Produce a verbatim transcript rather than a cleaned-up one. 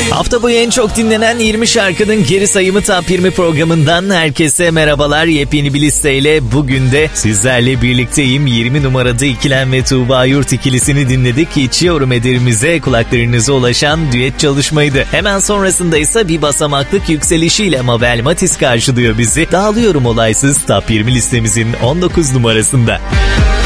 Hafta boyu en çok dinlenen yirmi şarkının geri sayımı Top yirmi programından herkese merhabalar. Yepyeni bir listeyle bugün de sizlerle birlikteyim. yirmi numarada İkilem ve Tuğba Yurt ikilisini dinledik. İçiyorum ederimize kulaklarınıza ulaşan düet çalışmaydı. Hemen sonrasında ise bir basamaklık yükselişiyle Mabel Matiz karşılıyor bizi. Dağılıyorum olaysız Top yirmi listemizin on dokuz numarasında.